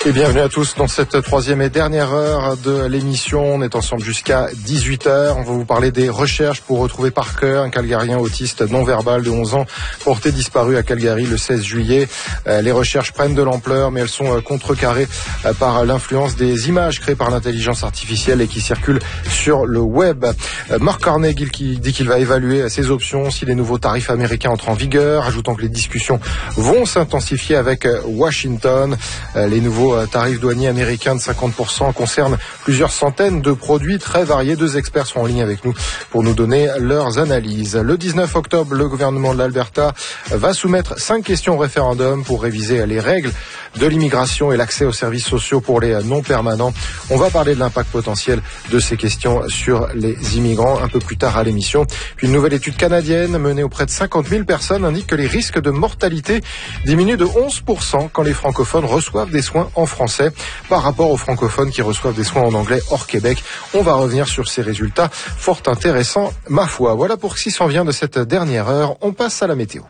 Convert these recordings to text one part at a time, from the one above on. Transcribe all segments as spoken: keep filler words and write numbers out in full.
Et bienvenue à tous dans cette troisième et dernière heure de l'émission. On est ensemble jusqu'à dix-huit heures. On va vous parler des recherches pour retrouver Parker, un Calgarien autiste non-verbal de onze ans, porté disparu à Calgary le seize juillet. Les recherches prennent de l'ampleur, mais elles sont contrecarrées par l'influence des images créées par l'intelligence artificielle et qui circulent sur le web. Mark Carnegie qui dit qu'il va évaluer ses options si les nouveaux tarifs américains entrent en vigueur, ajoutant que les discussions vont s'intensifier avec Washington. Les nouveaux tarifs douaniers américains de cinquante pour cent concernent plusieurs centaines de produits très variés. Deux experts sont en ligne avec nous pour nous donner leurs analyses. Le dix-neuf octobre, le gouvernement de l'Alberta va soumettre cinq questions au référendum pour réviser les règles de l'immigration et l'accès aux services sociaux pour les non-permanents. On va parler de l'impact potentiel de ces questions sur les immigrants un peu plus tard à l'émission. Puis une nouvelle étude canadienne menée auprès de cinquante mille personnes indique que les risques de mortalité diminuent de onze pour cent quand les francophones reçoivent des soins en français par rapport aux francophones qui reçoivent des soins en anglais hors Québec. On va revenir sur ces résultats fort intéressants, ma foi. Voilà pour ce qui s'en vient de cette dernière heure. On passe à la météo.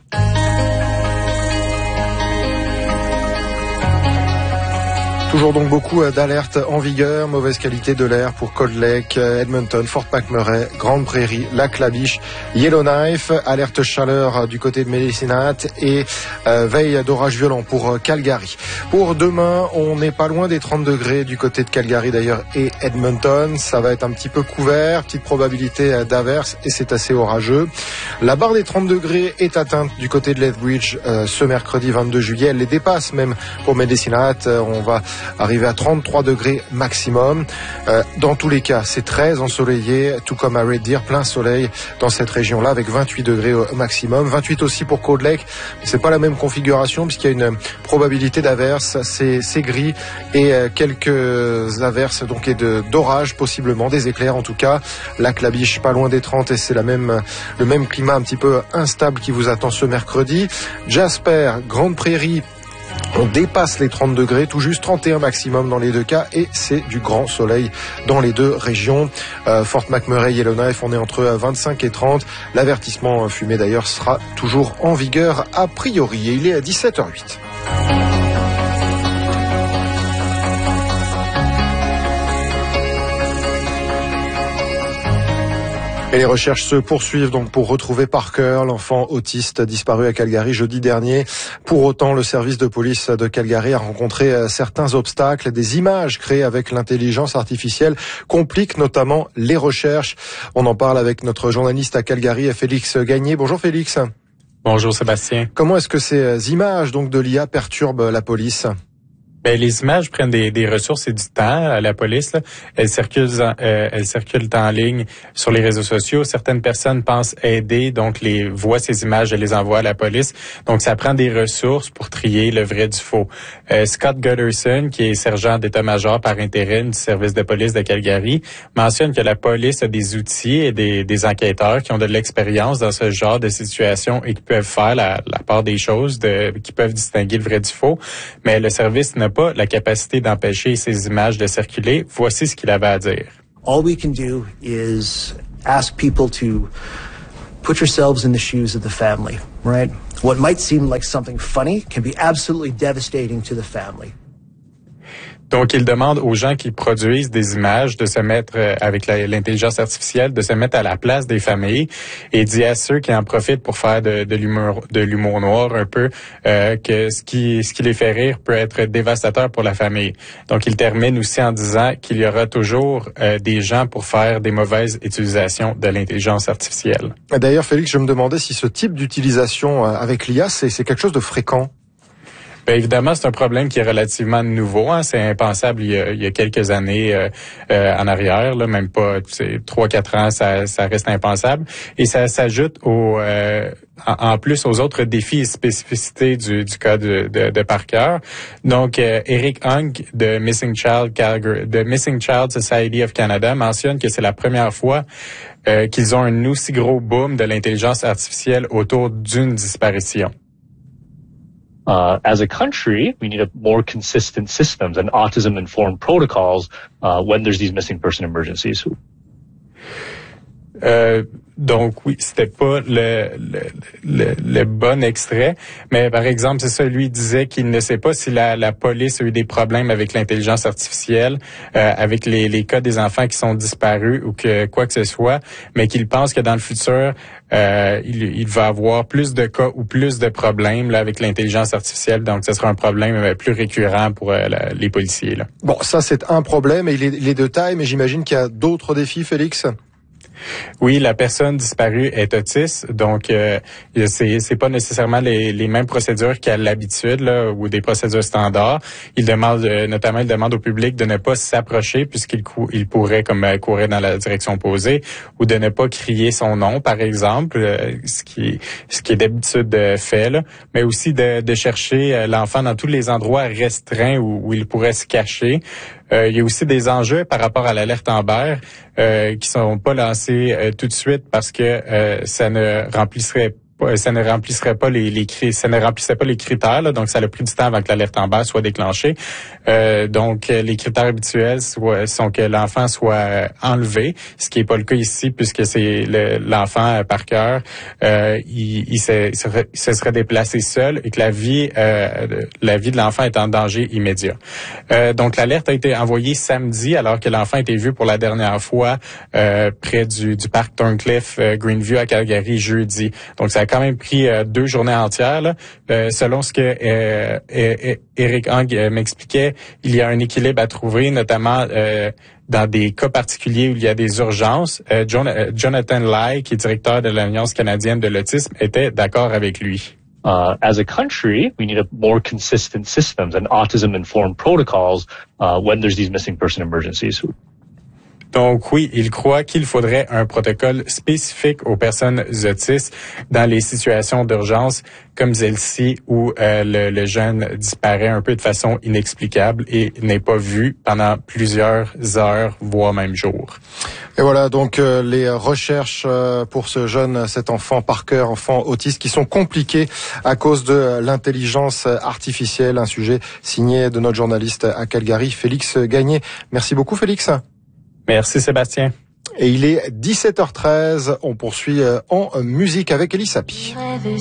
Toujours donc beaucoup d'alertes en vigueur, mauvaise qualité de l'air pour Cold Lake, Edmonton, Fort McMurray, Grande Prairie, Lac-La-Biche, Yellowknife, alerte chaleur du côté de Medicine Hat et euh, veille d'orage violent pour Calgary. Pour demain, on n'est pas loin des trente degrés du côté de Calgary d'ailleurs et Edmonton. Ça va être un petit peu couvert, petite probabilité d'averse et c'est assez orageux. La barre des trente degrés est atteinte du côté de Lethbridge euh, ce mercredi vingt-deux juillet. Elle les dépasse même pour Medicine Hat. On va arrivé à trente-trois degrés maximum. Euh, dans tous les cas, c'est très ensoleillé, tout comme à Red Deer, plein soleil dans cette région-là avec vingt-huit degrés au maximum. vingt-huit aussi pour Cold Lake. C'est pas la même configuration puisqu'il y a une probabilité d'averse. C'est, c'est gris et euh, quelques averses donc et de d'orage possiblement, des éclairs en tout cas. Lac-La-Biche pas loin des trente et c'est la même le même climat un petit peu instable qui vous attend ce mercredi. Jasper, Grande Prairie. On dépasse les trente degrés, tout juste trente et un maximum dans les deux cas et c'est du grand soleil dans les deux régions. Euh, Fort McMurray, Yellowknife, on est entre vingt-cinq et trente. L'avertissement fumé d'ailleurs sera toujours en vigueur a priori et il est à dix-sept heures huit. Et les recherches se poursuivent donc pour retrouver Parker, l'enfant autiste disparu à Calgary jeudi dernier. Pour autant, le service de police de Calgary a rencontré certains obstacles. Des images créées avec l'intelligence artificielle compliquent notamment les recherches. On en parle avec notre journaliste à Calgary, Félix Gagné. Bonjour Félix. Bonjour Sébastien. Comment est-ce que ces images donc de l'I A perturbent la police ? Ben, les images prennent des, des ressources et du temps à la police. Là. Elles circulent, en, euh, elles circulent en ligne sur les réseaux sociaux. Certaines personnes pensent aider, donc les voient ces images et les envoient à la police. Donc, ça prend des ressources pour trier le vrai du faux. Euh, Scott Gutterson, qui est sergent d'état-major par intérim du service de police de Calgary, mentionne que la police a des outils et des, des enquêteurs qui ont de l'expérience dans ce genre de situation et qui peuvent faire la, la part des choses, de, qui peuvent distinguer le vrai du faux. Mais le service n'a pas la capacité d'empêcher ces images de circuler. Voici ce qu'il avait à dire. All we can do is ask people to put yourselves in the shoes of the family, right? What might seem like something funny can be absolutely devastating to the family. Donc, il demande aux gens qui produisent des images de se mettre, euh, avec la, l'intelligence artificielle, de se mettre à la place des familles et dit à ceux qui en profitent pour faire de, de l'humour, de l'humour noir un peu, euh, que ce qui, ce qui les fait rire peut être dévastateur pour la famille. Donc, il termine aussi en disant qu'il y aura toujours euh, des gens pour faire des mauvaises utilisations de l'intelligence artificielle. D'ailleurs, Félix, je me demandais si ce type d'utilisation avec l'I A, c'est, c'est quelque chose de fréquent. Bien, évidemment, c'est un problème qui est relativement nouveau. Hein. C'est impensable il y a, il y a quelques années euh, euh, en arrière, là, même pas trois quatre ans, ça, ça reste impensable. Et ça s'ajoute au, euh, en, en plus aux autres défis et spécificités du, du cas de, de, de Parker. Donc, euh, Eric Hunk de Missing Child Calgary, de Missing Child Society of Canada mentionne que c'est la première fois euh, qu'ils ont un aussi gros boom de l'intelligence artificielle autour d'une disparition. Uh, as a country, we need a more consistent systems and autism-informed protocols uh, when there's these missing person emergencies. Euh, donc oui, c'était pas le, le, le, le bon extrait, mais par exemple, c'est ça, lui disait qu'il ne sait pas si la, la police a eu des problèmes avec l'intelligence artificielle, euh, avec les, les cas des enfants qui sont disparus ou que quoi que ce soit, mais qu'il pense que dans le futur, euh, il, il va avoir plus de cas ou plus de problèmes là, avec l'intelligence artificielle, donc ce sera un problème plus récurrent pour euh, la, les policiers. Là. Bon, ça c'est un problème et il est, il est de taille, mais j'imagine qu'il y a d'autres défis, Félix. Oui, la personne disparue est autiste, donc euh, c'est c'est pas nécessairement les, les mêmes procédures qu'à l'habitude là, ou des procédures standards. Il demande euh, notamment il demande au public de ne pas s'approcher puisqu'il cou- il pourrait comme euh, courir dans la direction opposée ou de ne pas crier son nom par exemple, euh, ce qui ce qui est d'habitude euh, fait là, mais aussi de, de chercher euh, l'enfant dans tous les endroits restreints où, où il pourrait se cacher. Euh, il y a aussi des enjeux par rapport à l'alerte Amber euh, qui sont pas lancés euh, tout de suite parce que euh, ça ne remplissait ça ne remplissait pas les, les ça ne remplissait pas les critères là, donc ça a pris du temps avant que l'alerte Amber soit déclenchée. Euh, donc les critères habituels soit, sont que l'enfant soit enlevé, ce qui est pas le cas ici puisque c'est le, l'enfant euh, par cœur, euh, il, il, se, il, serait, il se serait déplacé seul et que la vie euh, la vie de l'enfant est en danger immédiat. Euh, donc l'alerte a été envoyée samedi alors que l'enfant a été vu pour la dernière fois euh, près du, du parc Thorncliffe euh, Greenview à Calgary jeudi. Donc ça a quand même pris euh, deux journées entières. Là. Euh, selon ce que euh, euh, Eric Hang euh, m'expliquait, il y a un équilibre à trouver, notamment euh, dans des cas particuliers où il y a des urgences. Euh, John, euh, Jonathan Lai, qui est directeur de l'Alliance canadienne de l'autisme, était d'accord avec lui. Uh, as a country, we need a more consistent systems and autism-informed protocols uh, when there's these missing person emergencies. Donc oui, il croit qu'il faudrait un protocole spécifique aux personnes autistes dans les situations d'urgence comme celle-ci où euh, le, le jeune disparaît un peu de façon inexplicable et n'est pas vu pendant plusieurs heures, voire même jours. Et voilà donc euh, les recherches euh, pour ce jeune, cet enfant Parker, enfant autiste, qui sont compliquées à cause de l'intelligence artificielle. Un sujet signé de notre journaliste à Calgary, Félix Gagné. Merci beaucoup, Félix. Merci Sébastien. Et il est dix-sept heures treize, on poursuit en musique avec Elie Sapi.